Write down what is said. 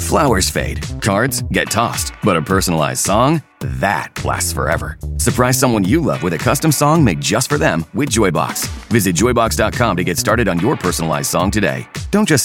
Flowers fade, cards get tossed, but a personalized song? That lasts forever. Surprise someone you love with a custom song made just for them with Joybox. Visit joybox.com to get started on your personalized song today. Don't just